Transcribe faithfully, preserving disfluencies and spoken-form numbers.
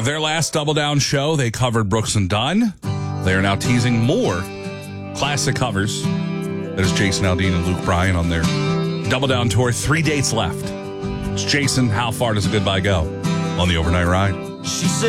their last Double Down show, they covered Brooks and Dunn. They are now teasing more classic covers. That is Jason Aldean and Luke Bryan on their Double Down tour. Three dates left. It's Jason, how far does a goodbye go on the overnight ride? She said